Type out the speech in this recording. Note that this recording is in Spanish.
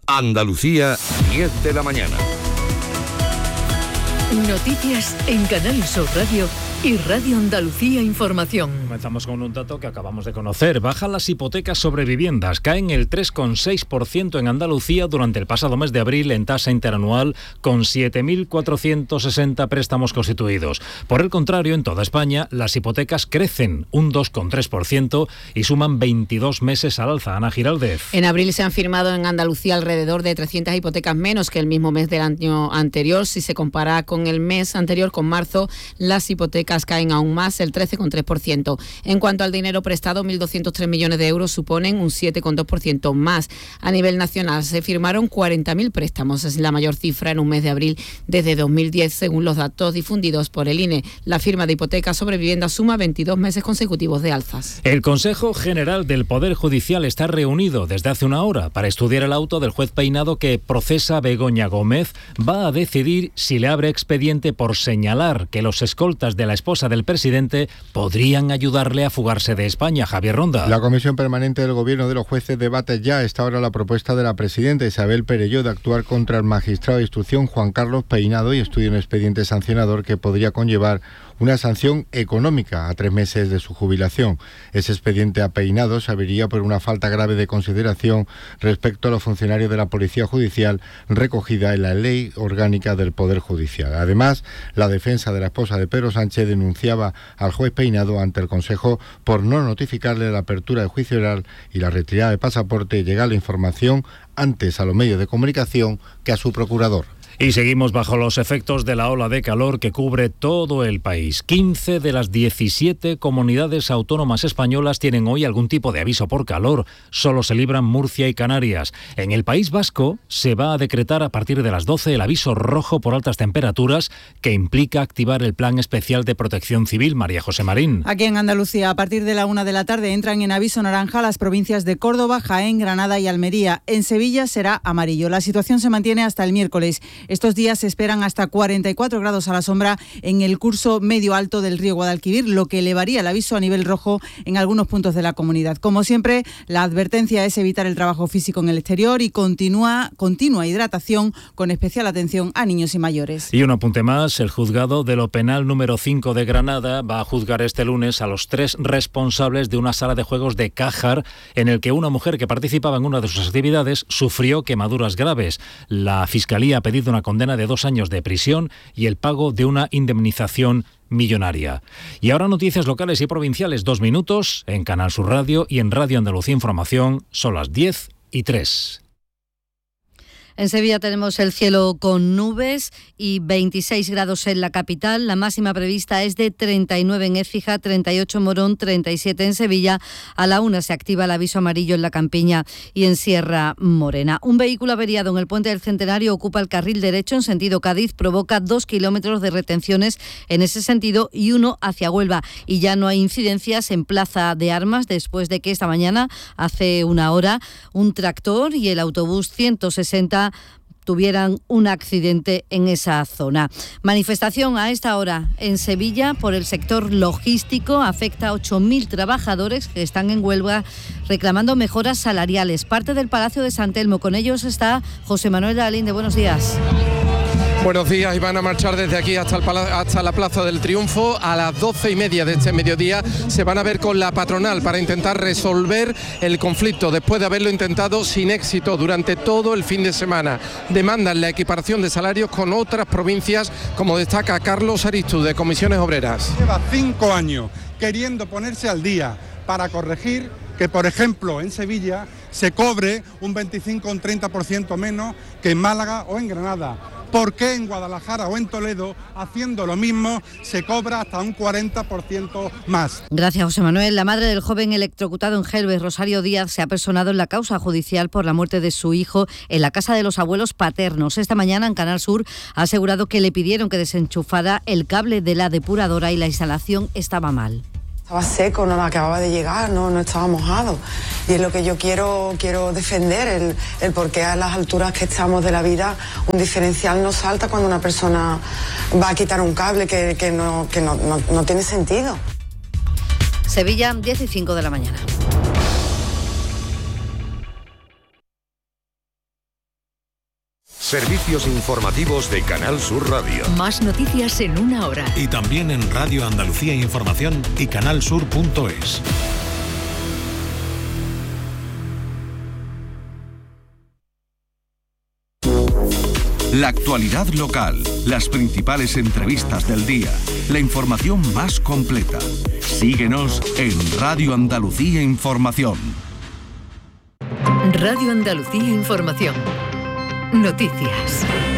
Andalucía, 10 de la mañana. Noticias en Canal Sur Radio y Radio Andalucía Información. Comenzamos con un dato que acabamos de conocer. Bajan las hipotecas sobre viviendas. Caen el 3,6% en Andalucía durante el pasado mes de abril en tasa interanual, con 7.460 préstamos constituidos. Por el contrario, en toda España, las hipotecas crecen un 2,3% y suman 22 meses al alza. Ana Giraldez. En abril se han firmado en Andalucía alrededor de 300 hipotecas menos que el mismo mes del año anterior. Si se compara con el mes anterior, con marzo, las hipotecas caen aún más, el 13,3%. En cuanto al dinero prestado, 1.203 millones de euros suponen un 7,2% más. A nivel nacional se firmaron 40.000 préstamos, es la mayor cifra en un mes de abril desde 2010, según los datos difundidos por el INE. La firma de hipotecas sobre vivienda suma 22 meses consecutivos de alzas. El Consejo General del Poder Judicial está reunido desde hace una hora para estudiar el auto del juez Peinado que procesa a Begoña Gómez. Va a decidir si le abre expediente por señalar que los escoltas de la esposa del presidente podrían ayudarle a fugarse de España. Javier Ronda. La Comisión Permanente del Gobierno de los Jueces debate ya a esta hora la propuesta de la presidenta Isabel Perelló de actuar contra el magistrado de instrucción Juan Carlos Peinado y estudia un expediente sancionador que podría conllevar una sanción económica a 3 meses de su jubilación. Ese expediente a Peinado se abriría por una falta grave de consideración respecto a los funcionarios de la Policía Judicial recogida en la Ley Orgánica del Poder Judicial. Además, la defensa de la esposa de Pedro Sánchez denunciaba al juez Peinado ante el Consejo por no notificarle la apertura de juicio oral y la retirada de pasaporte y llegar la información antes a los medios de comunicación que a su procurador. Y seguimos bajo los efectos de la ola de calor que cubre todo el país. 15 de las 17 comunidades autónomas españolas tienen hoy algún tipo de aviso por calor. Solo se libran Murcia y Canarias. En el País Vasco se va a decretar a partir de las 12 el aviso rojo por altas temperaturas que implica activar el Plan Especial de Protección Civil. María José Marín. Aquí en Andalucía, a partir de la 1 de la tarde, entran en aviso naranja las provincias de Córdoba, Jaén, Granada y Almería. En Sevilla será amarillo. La situación se mantiene hasta el miércoles. Estos días se esperan hasta 44 grados a la sombra en el curso medio alto del río Guadalquivir, lo que elevaría el aviso a nivel rojo en algunos puntos de la comunidad. Como siempre, la advertencia es evitar el trabajo físico en el exterior y continua hidratación, con especial atención a niños y mayores. Y un apunte más, el juzgado de lo penal número 5 de Granada va a juzgar este lunes a los 3 responsables de una sala de juegos de Cájar en el que una mujer que participaba en una de sus actividades sufrió quemaduras graves. La Fiscalía ha pedido una condena de 2 años de prisión y el pago de una indemnización millonaria. Y ahora noticias locales y provinciales, 2 minutos en Canal Sur Radio y en Radio Andalucía Información. Son las 10:03. En Sevilla tenemos el cielo con nubes y 26 grados en la capital. La máxima prevista es de 39 en Écija, 38 en Morón, 37 en Sevilla. A la 1 se activa el aviso amarillo en La Campiña y en Sierra Morena. Un vehículo averiado en el Puente del Centenario ocupa el carril derecho en sentido Cádiz, provoca 2 kilómetros de retenciones en ese sentido y 1 hacia Huelva. Y ya no hay incidencias en Plaza de Armas después de que esta mañana, hace una hora, un tractor y el autobús 160 tuvieran un accidente en esa zona. Manifestación a esta hora en Sevilla por el sector logístico. Afecta a 8.000 trabajadores que están en huelga reclamando mejoras salariales. Parte del Palacio de San Telmo. Con ellos está José Manuel de Alinde. Buenos días. Buenos días, y van a marchar desde aquí hasta la Plaza del Triunfo. A las 12:30 de este mediodía se van a ver con la patronal para intentar resolver el conflicto después de haberlo intentado sin éxito durante todo el fin de semana. Demandan la equiparación de salarios con otras provincias, como destaca Carlos Aristu de Comisiones Obreras. Lleva 5 años queriendo ponerse al día para corregir que, por ejemplo, en Sevilla se cobre un 25 o un 30% menos que en Málaga o en Granada. ¿Por qué en Guadalajara o en Toledo, haciendo lo mismo, se cobra hasta un 40% más? Gracias, José Manuel. La madre del joven electrocutado en Gelbes, Rosario Díaz, se ha personado en la causa judicial por la muerte de su hijo en la casa de los abuelos paternos. Esta mañana en Canal Sur ha asegurado que le pidieron que desenchufara el cable de la depuradora y la instalación estaba mal. Estaba seco, no acababa de llegar, no estaba mojado. Y es lo que yo quiero defender, el por qué a las alturas que estamos de la vida un diferencial no salta cuando una persona va a quitar un cable que no tiene sentido. Sevilla, 10:05 de la mañana. Servicios informativos de Canal Sur Radio. Más noticias en una hora. Y también en Radio Andalucía Información y canalsur.es. La actualidad local, las principales entrevistas del día, la información más completa. Síguenos en Radio Andalucía Información. Radio Andalucía Información. Noticias.